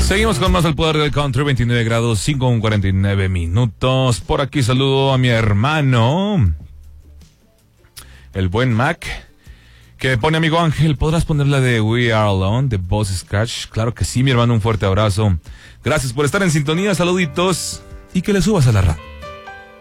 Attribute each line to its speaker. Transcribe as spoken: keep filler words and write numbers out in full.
Speaker 1: Seguimos con más El Poder del Country, veintinueve grados, cinco con cuarenta y nueve minutos. Por aquí saludo a mi hermano, el buen Mac, que pone: amigo Ángel, ¿podrás poner la de We Are Alone, de Boss Scratch? Claro que sí, mi hermano, un fuerte abrazo. Gracias por estar en sintonía, saluditos, y que le subas a la radio.